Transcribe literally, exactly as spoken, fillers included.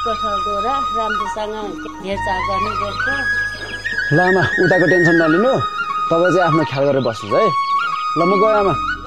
ठाउँ गएर राम्रोसँग हेरचाह गर्ने गर्छ। ल आमा उताको टेन्सन नलिनु, तपाईँ चाहिँ आफ्नो ख्याल गरेर बस्नुहोस् है। ल म गएँ आमा।